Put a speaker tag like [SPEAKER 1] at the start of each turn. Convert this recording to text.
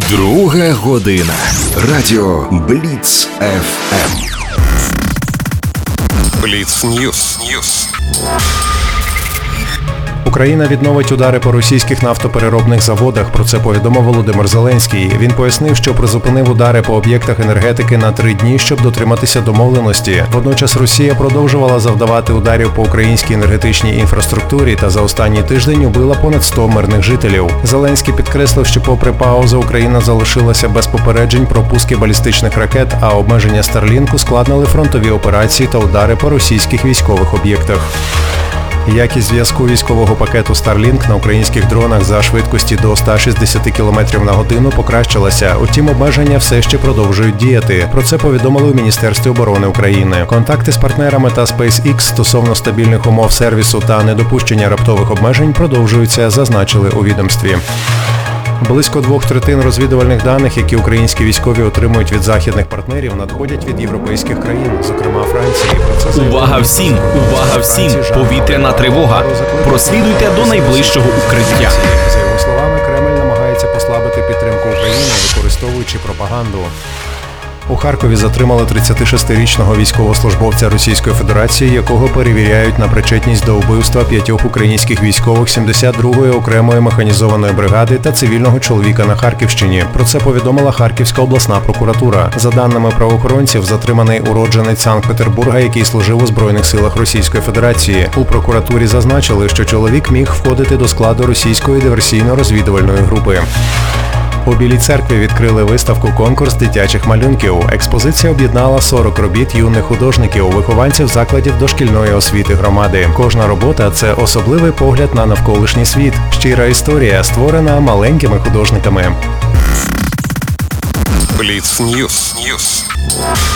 [SPEAKER 1] Друга година. Радіо Бліц ФМ.
[SPEAKER 2] Бліц Ньюс.
[SPEAKER 3] Україна відновить удари по російських нафтопереробних заводах. Про це повідомив Володимир Зеленський. Він пояснив, що призупинив удари по об'єктах енергетики на 3 дні, щоб дотриматися домовленості. Водночас Росія продовжувала завдавати ударів по українській енергетичній інфраструктурі та за останній тиждень убила понад 100 мирних жителів. Зеленський підкреслив, що попри паузу Україна залишилася без попереджень про пуски балістичних ракет, а обмеження Starlink ускладнили фронтові операції та удари по російських військових об'єктах. Якість зв'язку військового пакету Starlink на українських дронах за швидкості до 160 км на годину покращилася, утім обмеження все ще продовжують діяти. Про це повідомили у Міністерстві оборони України. Контакти з партнерами та SpaceX стосовно стабільних умов сервісу та недопущення раптових обмежень продовжуються, зазначили у відомстві. Близько 2/3 розвідувальних даних, які українські військові отримують від західних партнерів, надходять від європейських країн, зокрема Франції.
[SPEAKER 4] Увага всім! Увага всім! Повітряна тривога! Прослідуйте до найближчого укриття.
[SPEAKER 3] За його словами, Кремль намагається послабити підтримку України, використовуючи пропаганду. У Харкові затримали 36-річного військовослужбовця Російської Федерації, якого перевіряють на причетність до вбивства 5 українських військових 72-ї окремої механізованої бригади та цивільного чоловіка на Харківщині. Про це повідомила Харківська обласна прокуратура. За даними правоохоронців, затриманий уродженець Санкт-Петербурга, який служив у Збройних силах Російської Федерації. У прокуратурі зазначили, що чоловік міг входити до складу російської диверсійно-розвідувальної групи. У Білій церкві відкрили виставку-конкурс дитячих малюнків. Експозиція об'єднала 40 робіт юних художників, вихованців закладів дошкільної освіти громади. Кожна робота – це особливий погляд на навколишній світ. Щира історія, створена маленькими художниками.
[SPEAKER 2] Бліц Ньюс.